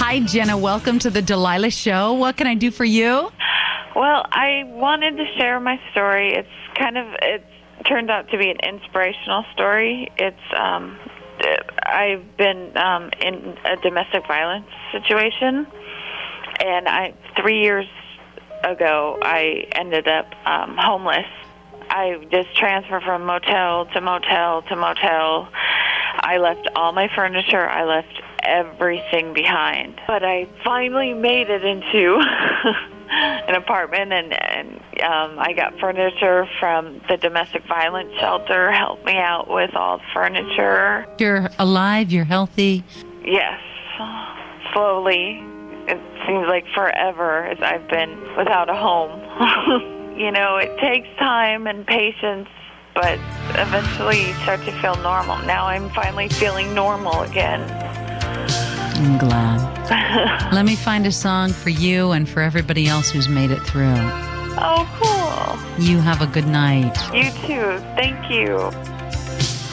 Hi, Jenna. Welcome to the Delilah Show. What can I do for you? Well, I wanted to share my story. It turned out to be an inspirational story. I've been in a domestic violence situation, and 3 years ago, I ended up homeless. I just transferred from motel to motel to motel. I left all my furniture. I left everything behind. But I finally made it into an apartment, and I got furniture from the domestic violence shelter, helped me out with all the furniture. You're alive, you're healthy. Yes, slowly. It seems like forever as I've been without a home. You know, it takes time and patience, but eventually you start to feel normal. Now I'm finally feeling normal again. I'm glad. Let me find a song for you and for everybody else who's made it through. Oh, cool. You have a good night. You too. Thank you.